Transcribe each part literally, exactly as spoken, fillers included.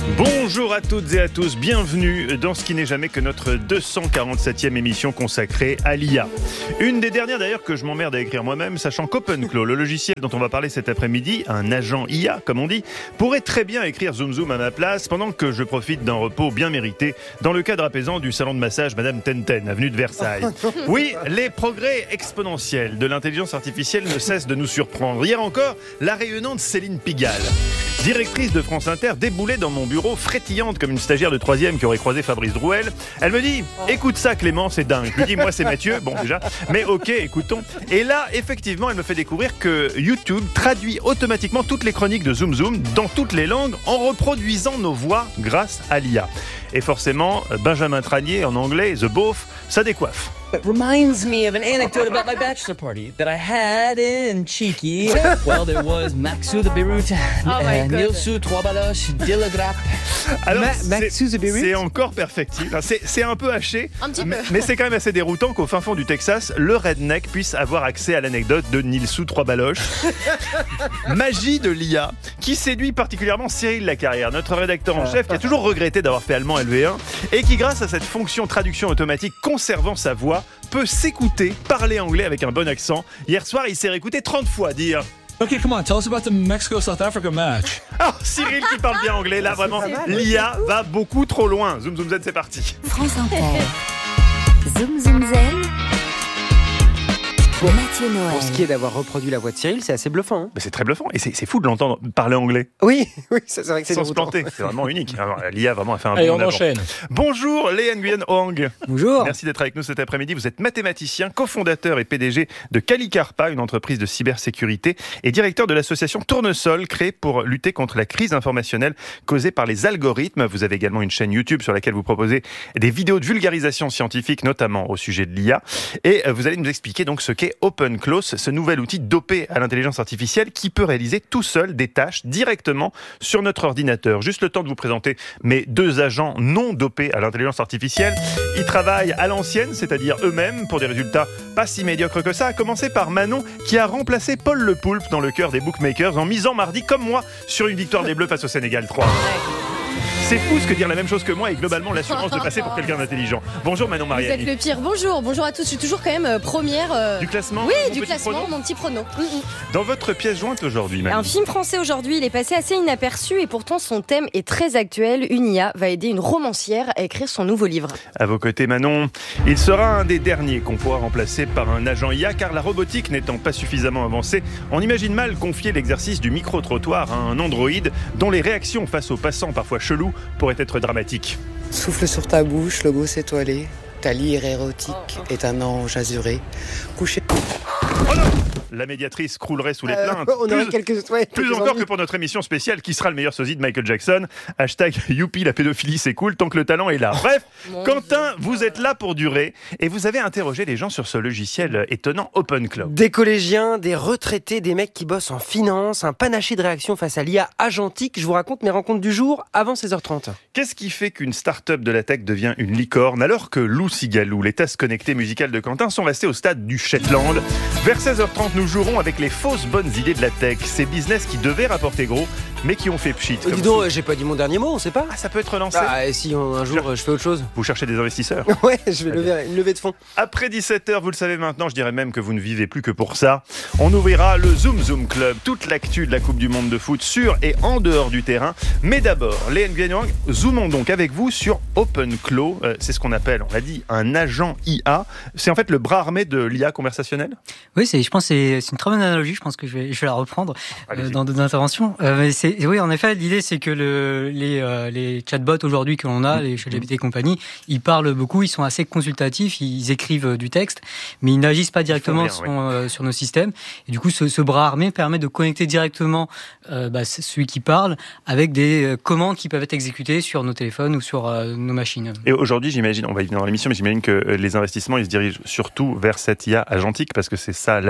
Bonjour à toutes et à tous, bienvenue dans ce qui n'est jamais que notre deux cent quarante-septième émission consacrée à l'I A. Une des dernières d'ailleurs que je m'emmerde à écrire moi-même, sachant qu'OpenClaw, le logiciel dont on va parler cet après-midi, un agent I A comme on dit, pourrait très bien écrire Zoom Zoom à ma place pendant que je profite d'un repos bien mérité dans le cadre apaisant du salon de massage Madame Tenten, avenue de Versailles. Oui, les progrès exponentiels de l'intelligence artificielle ne cessent de nous surprendre. Hier encore, la rayonnante Céline Pigalle, directrice de France Inter, déboulait dans mon bureau frétillante comme une stagiaire de troisième qui aurait croisé Fabrice Drouel. Elle me dit « Écoute ça Clément, c'est dingue ». Je lui dis « Moi c'est Mathieu ». Bon déjà, mais ok, écoutons. Et là, effectivement, elle me fait découvrir que YouTube traduit automatiquement toutes les chroniques de Zoom Zoom dans toutes les langues en reproduisant nos voix grâce à l'I A. Et forcément, Benjamin Tranier en anglais, The Beauf, ça décoiffe. It reminds me of an anecdote about my bachelor party that I had in Cheeky. Well, there was Maxou the Beirut, oh uh, Nilsou trois baloches, Dillagrap. Alors, Ma- Maxou the Beirut. C'est encore perfectible. C'est, c'est un peu haché, Un petit peu. mais, mais c'est quand même assez déroutant qu'au fin fond du Texas, le redneck puisse avoir accès à l'anecdote de Nilsou trois baloches. Magie de l'I A qui séduit particulièrement Cyril Lacarrière, notre rédacteur en chef, qui a toujours regretté d'avoir fait allemand L V un et qui, grâce à cette fonction traduction automatique conservant sa voix, peut s'écouter parler anglais avec un bon accent. Hier soir, il s'est réécouté trente fois dire Okay, come on, tell us about the Mexico-South Africa match. Ah, Cyril qui parle bien anglais, là vraiment, l'I A va beaucoup trop loin. Zoom Zoom Z, c'est parti. France Inter. Zoom Zoom Zen. Mathieu Noël. Pour ce qui est d'avoir reproduit la voix de Cyril, c'est assez bluffant. Hein. Mais c'est très bluffant et c'est, c'est fou de l'entendre parler anglais. Oui, oui, ça, c'est vrai que c'est Sans se déroutant. planter, c'est vraiment unique. Alors, l'I A vraiment a fait un Allez, bond on en avant. enchaîne. Bonjour Léa Nguyen Hoang. Bonjour. Merci d'être avec nous cet après-midi. Vous êtes mathématicien, cofondateur et P D G de Calicarpa, une entreprise de cybersécurité, et directeur de l'association Tournesol, créée pour lutter contre la crise informationnelle causée par les algorithmes. Vous avez également une chaîne YouTube sur laquelle vous proposez des vidéos de vulgarisation scientifique, notamment au sujet de l'I A. Et vous allez nous expliquer donc ce qu'est OpenClaw, ce nouvel outil dopé à l'intelligence artificielle qui peut réaliser tout seul des tâches directement sur notre ordinateur. Juste le temps de vous présenter mes deux agents non dopés à l'intelligence artificielle. Ils travaillent à l'ancienne, c'est-à-dire eux-mêmes, pour des résultats pas si médiocres que ça, à commencer par Manon, qui a remplacé Paul Le Poulpe dans le cœur des bookmakers en misant mardi, comme moi, sur une victoire des Bleus face au Sénégal trois. C'est fou ce que dire la même chose que moi et globalement l'assurance de passer pour quelqu'un d'intelligent. Bonjour Manon Vous Mariani. êtes le pire. Bonjour, bonjour à tous. Je suis toujours quand même euh, première. euh, Du classement Oui, mon du petit classement, prono mon petit prono. Mm, mm. Dans votre pièce jointe aujourd'hui, Manon. Un film français aujourd'hui, il est passé assez inaperçu et pourtant son thème est très actuel. Une I A va aider une romancière à écrire son nouveau livre. À vos côtés, Manon, il sera un des derniers qu'on pourra remplacer par un agent I A, car la robotique n'étant pas suffisamment avancée, on imagine mal confier l'exercice du micro-trottoir à un androïde dont les réactions face aux passants parfois chelous pourraient être dramatiques. Souffle sur ta bouche, le gosse étoilé. Ta lyre érotique est un ange azuré. Couché. Oh non ! La médiatrice croulerait sous les Euh, plaintes. on aurait Plus- quelques, ouais, Plus quelques encore ennuis. que pour notre émission spéciale qui sera le meilleur sosie de Michael Jackson. Hashtag youpi, la pédophilie c'est cool tant que le talent est là. Bref, Mon Quentin, vous êtes là pour durer et vous avez interrogé les gens sur ce logiciel étonnant OpenClaw. Des collégiens, des retraités, des mecs qui bossent en finance, un panaché de réactions face à l'I A agentique. Je vous raconte mes rencontres du jour avant seize heures trente. Qu'est-ce qui fait qu'une start-up de la tech devient une licorne alors que Lou Sigalou, les tasses connectées musicales de Quentin sont restés au stade du Shetland? Vers seize heures trente, nous jouerons avec les fausses bonnes idées de la tech. Ces business qui devaient rapporter gros, mais qui ont fait pchit. Oh, comme dis donc, sou- euh, j'ai pas dit mon dernier mot, on sait pas. Ah, ça peut être lancé. Ah, et si on- un jour euh, je fais autre chose. Vous cherchez des investisseurs. Ouais, je vais lever une levée de fonds. Après dix-sept heures, vous le savez maintenant, je dirais même que vous ne vivez plus que pour ça. On ouvrira le Zoom Zoom Club, toute l'actu de la Coupe du Monde de foot sur et en dehors du terrain. Mais d'abord, Léa Nguyen Hoang, zoomons donc avec vous sur OpenClaw. Euh, c'est ce qu'on appelle, on l'a dit, un agent I A. C'est en fait le bras armé de l'I A conversationnelle. Oui, c'est, je pense que c'est, c'est une très bonne analogie. Je pense que je vais, je vais la reprendre euh, Allez-y. dans d'autres interventions. Euh, mais c'est, oui, en effet, l'idée, c'est que le, les, euh, les chatbots aujourd'hui que l'on a, les ChatGPT et compagnie, ils parlent beaucoup, ils sont assez consultatifs, ils écrivent euh, du texte, mais ils n'agissent pas directement rien, sur, oui. euh, sur nos systèmes. Et du coup, ce, ce bras armé permet de connecter directement euh, bah, celui qui parle avec des euh, commandes qui peuvent être exécutées sur nos téléphones ou sur euh, nos machines. Et aujourd'hui, j'imagine, on va y venir dans l'émission, mais j'imagine que euh, les investissements, ils se dirigent surtout vers cette I A agentique parce que c'est ça l'avenir et ce qui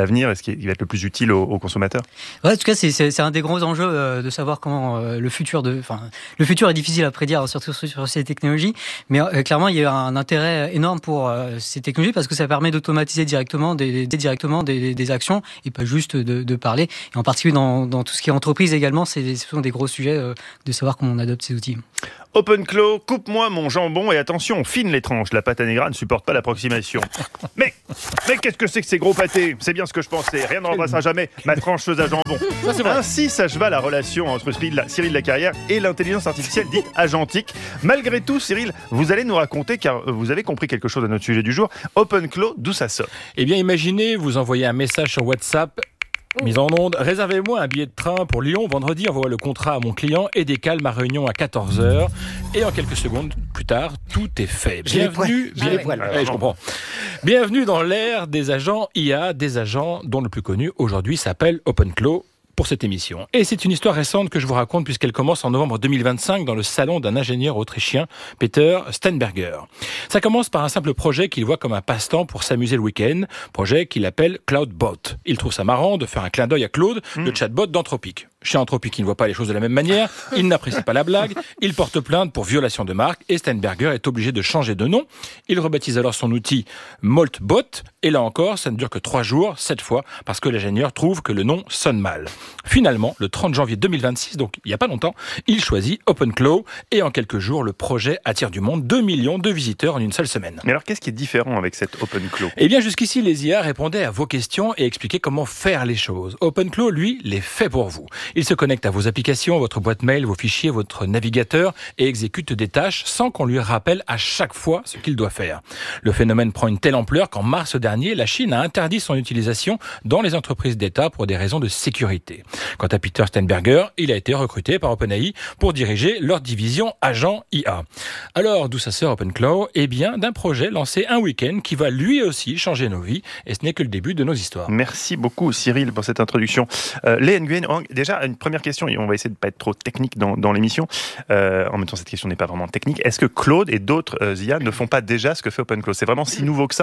qui va être le plus utile aux, aux consommateurs. Ouais, en tout cas, c'est, c'est, c'est un des gros enjeux euh, de savoir comment euh, le futur de, enfin, le futur est difficile à prédire surtout sur, sur ces technologies, mais euh, clairement, il y a un intérêt énorme pour euh, ces technologies parce que ça permet d'automatiser directement des, des directement des, des actions et pas juste de, de parler. Et en particulier dans, dans tout ce qui est entreprise également, c'est, ce sont des gros sujets euh, de savoir comment on adopte ces outils. OpenClaw, coupe-moi mon jambon et attention, fine les tranches. La pâte à Negra ne supporte pas l'approximation. Mais, mais qu'est-ce que c'est que ces gros pâtés ? C'est bien ce que je pensais. Rien ne remplacera jamais ma trancheuse à jambon. Ça, Ainsi s'acheva la relation entre Cyril Lacarrière et l'intelligence artificielle dite agentique. Malgré tout, Cyril, vous allez nous raconter, car vous avez compris quelque chose à notre sujet du jour. OpenClaw, d'où ça sort ? Eh bien, imaginez, vous envoyez un message sur WhatsApp. Mise en onde, réservez-moi un billet de train pour Lyon. Vendredi, envoie le contrat à mon client et décale ma réunion à quatorze heures. Et en quelques secondes plus tard, tout est fait. Bienvenue, bienvenue, ouais, je comprends. Bienvenue dans l'ère des agents I A, des agents dont le plus connu aujourd'hui s'appelle OpenClaw. Pour cette émission. Et c'est une histoire récente que je vous raconte puisqu'elle commence en novembre deux mille vingt-cinq dans le salon d'un ingénieur autrichien, Peter Steinberger. Ça commence par un simple projet qu'il voit comme un passe-temps pour s'amuser le week-end, projet qu'il appelle CloudBot. Il trouve ça marrant de faire un clin d'œil à Claude, mmh. le chatbot d'Anthropic. Chez Anthropic, il ne voit pas les choses de la même manière, il n'apprécie pas la blague, il porte plainte pour violation de marque et Steinberger est obligé de changer de nom. Il rebaptise alors son outil Moltbot et là encore, ça ne dure que trois jours, cette fois, parce que l'ingénieur trouve que le nom sonne mal. Finalement, le trente janvier deux mille vingt-six, donc il n'y a pas longtemps, il choisit OpenClaw et en quelques jours, le projet attire du monde, deux millions de visiteurs en une seule semaine. Mais alors, qu'est-ce qui est différent avec cette OpenClaw ? Eh bien, jusqu'ici, les I A répondaient à vos questions et expliquaient comment faire les choses. OpenClaw, lui, les fait pour vous. Il se connecte à vos applications, votre boîte mail, vos fichiers, votre navigateur et exécute des tâches sans qu'on lui rappelle à chaque fois ce qu'il doit faire. Le phénomène prend une telle ampleur qu'en mars dernier, la Chine a interdit son utilisation dans les entreprises d'État pour des raisons de sécurité. Quant à Peter Steinberger, il a été recruté par OpenAI pour diriger leur division agent I A. Alors, d'où ça sort OpenClaw ? Eh bien, d'un projet lancé un week-end qui va lui aussi changer nos vies et ce n'est que le début de nos histoires. Merci beaucoup Cyril pour cette introduction. Euh, Lê Nguyen, déjà une première question, et on va essayer de ne pas être trop technique dans, dans l'émission. Euh, en même temps, cette question n'est pas vraiment technique. Est-ce que Claude et d'autres euh, I A ne font pas déjà ce que fait OpenClaw ? C'est vraiment si nouveau que ça ?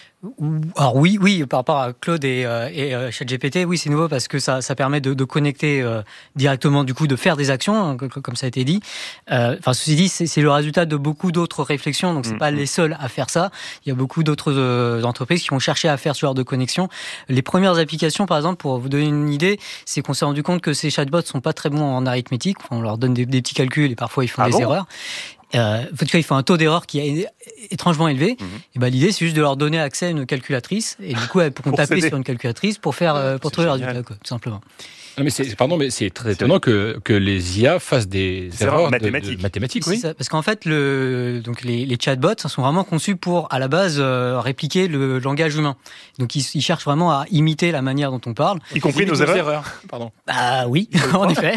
Alors oui, oui, par rapport à Claude et, euh, et euh, ChatGPT, oui, c'est nouveau parce que ça, ça permet de, de connecter euh, directement, du coup, de faire des actions, hein, comme ça a été dit. Euh, enfin, ceci dit, c'est, c'est le résultat de beaucoup d'autres réflexions, donc c'est mmh. pas les seuls à faire ça. Il y a beaucoup d'autres euh, entreprises qui ont cherché à faire ce genre de connexion. Les premières applications, par exemple, pour vous donner une idée, c'est qu'on s'est rendu compte que ces chatbots sont pas très bons en arithmétique. On leur donne des, des petits calculs et parfois ils font ah des bon erreurs. Euh, en tout cas, il faut un taux d'erreur qui est étrangement élevé. Mmh. Et ben, l'idée, c'est juste de leur donner accès à une calculatrice. Et du coup, elles pourront taper sur une calculatrice pour faire, euh, pour c'est trouver le résultat, quoi, tout simplement. Non, mais c'est, pardon, mais c'est très étonnant que, que les I A fassent des c'est erreurs mathématiques. De, de mathématiques, oui. Ça, parce qu'en fait, le, donc les, les chatbots sont vraiment conçus pour, à la base, euh, répliquer le langage humain. Donc, ils, ils cherchent vraiment à imiter la manière dont on parle. Y compris nos erreurs. erreurs. Pardon. Ah oui, en effet.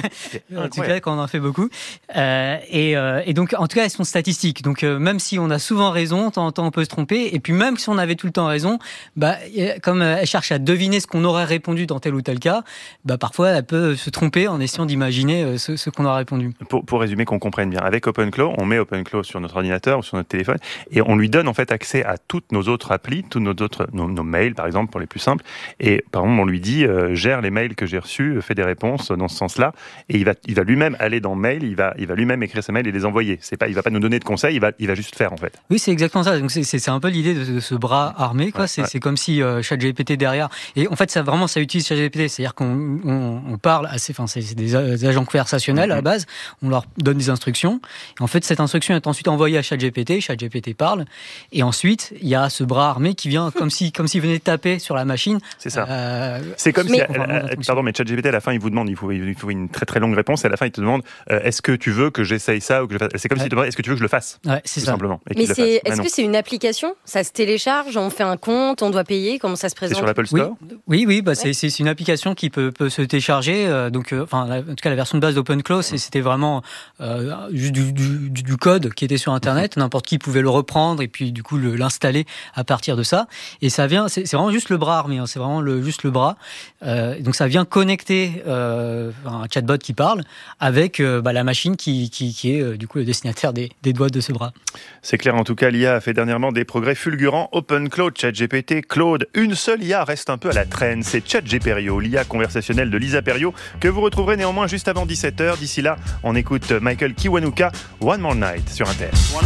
En tout cas, quand on en fait beaucoup. Euh, et, euh, et donc, en tout cas, elles sont statistiques. Donc, euh, même si on a souvent raison, de temps en temps, on peut se tromper. Et puis, même si on avait tout le temps raison, bah, comme elles cherchent à deviner ce qu'on aurait répondu dans tel ou tel cas, bah, parfois, elles peuvent se tromper en essayant d'imaginer ce, ce qu'on a répondu. Pour, pour résumer, qu'on comprenne bien, avec OpenClaw, on met OpenClaw sur notre ordinateur ou sur notre téléphone et on lui donne en fait accès à toutes nos autres applis, tous nos autres nos, nos mails par exemple pour les plus simples. Et par exemple, on lui dit euh, gère les mails que j'ai reçus, fais des réponses dans ce sens-là. Et il va il va lui-même aller dans Mail, il va il va lui-même écrire ses mails et les envoyer. C'est pas il va pas nous donner de conseils, il va il va juste faire en fait. Oui, c'est exactement ça. Donc c'est c'est, c'est un peu l'idée de, de ce bras armé quoi. Ouais, c'est ouais. c'est comme si euh, ChatGPT derrière. Et en fait, ça vraiment ça utilise ChatGPT, c'est-à-dire qu'on on, on parle assez Enfin, c'est des agents conversationnels à la base. On leur donne des instructions. Et en fait, cette instruction est ensuite envoyée à ChatGPT. ChatGPT parle. Et ensuite, il y a ce bras armé qui vient comme si, comme s'il venait taper sur la machine. C'est ça. Euh, c'est comme mais... si, elle, elle, pardon, mais ChatGPT à la fin, il vous demande, il faut, il faut une très très longue réponse. Et à la fin, il te demande, euh, est-ce que tu veux que j'essaye ça ou que je fasse. C'est comme ouais. s'il te demande, est-ce que tu veux que je le fasse. Ouais, c'est tout ça. Simplement. Mais c'est, est-ce que c'est une application ? Ça se télécharge, on fait un compte, on doit payer. Comment ça se présente ? C'est sur l'Apple Store ? Oui, oui, oui bah ouais. c'est, c'est une application qui peut, peut peut se télécharger. Euh, donc, euh, enfin, la, en tout cas, la version de base d'OpenClaw, c'était vraiment euh, juste du, du, du code qui était sur Internet. N'importe qui pouvait le reprendre et puis du coup le, l'installer à partir de ça. Et ça vient, c'est, c'est vraiment juste le bras armé. Hein, c'est vraiment le, juste le bras. Euh, donc ça vient connecter euh, un chatbot qui parle avec euh, bah, la machine qui, qui, qui est euh, du coup le destinataire des, des doigts de ce bras. C'est clair, en tout cas, l'I A a fait dernièrement des progrès fulgurants. OpenClaw, ChatGPT, Claude. Une seule I A reste un peu à la traîne, c'est ChatGPerio, l'I A conversationnelle de Lisa Perio, que vous retrouverez néanmoins juste avant dix-sept heures. D'ici là, on écoute Michael Kiwanuka, One More Night sur Inter.